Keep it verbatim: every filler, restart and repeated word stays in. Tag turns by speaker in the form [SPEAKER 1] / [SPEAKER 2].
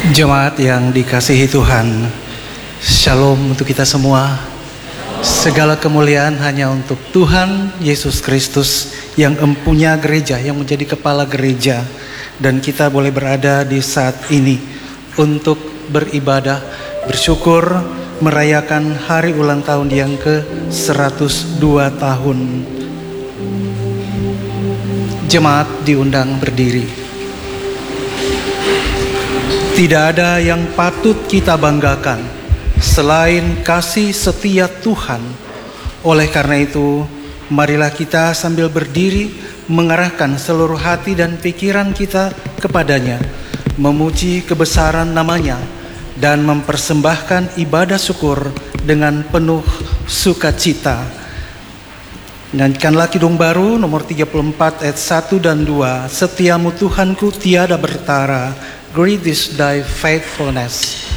[SPEAKER 1] Jemaat yang dikasihi Tuhan, Shalom untuk kita semua. Segala kemuliaan hanya untuk Tuhan Yesus Kristus yang empunya gereja, yang menjadi kepala gereja. Dan kita boleh berada di saat ini untuk beribadah, bersyukur, merayakan hari ulang tahun yang ke seratus dua tahun. Jemaat diundang berdiri. Tidak ada yang patut kita banggakan selain kasih setia Tuhan. Oleh karena itu, marilah kita sambil berdiri mengarahkan seluruh hati dan pikiran kita kepadanya, memuji kebesaran namanya, dan mempersembahkan ibadah syukur dengan penuh sukacita. Nyanyikanlah Kidung Baru nomor tiga puluh empat ayat satu dan dua. Setiamu Tuhanku tiada bertara, great is thy faithfulness.